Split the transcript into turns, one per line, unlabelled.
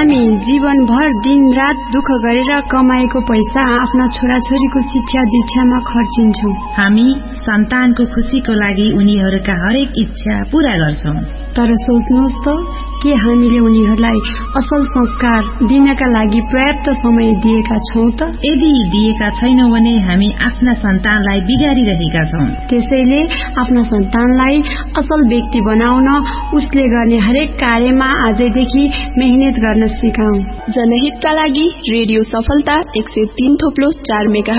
हामी जीवनभर दिनरात दुःख गरेर कमाएको पैसा आफ्ना छोराछोरीको शिक्षा दीक्षामा खर्चिन्छौं।
हामी सन्तानको खुशीको लागि उनीहरूका हरेक इच्छा पूरा गर्छौं।
तर सोच्नुहोस् त, के हामीले उनीहरूलाई असल संस्कार दिनका लागि पर्याप्त समय दिएका छौं त?
यदि दिएका छैनौं भने हामी आफ्ना सन्तानलाई बिगारिरहेका छौं।
त्यसैले आफ्ना सन्तानलाई असल व्यक्ति बनाउन उसले गर्ने हरेक कार्यमा आजैदेखि मेहनत गर्न सिकाऊ।
जनहितका लागि रेडियो सफलता 103.4 मेगाहर्ज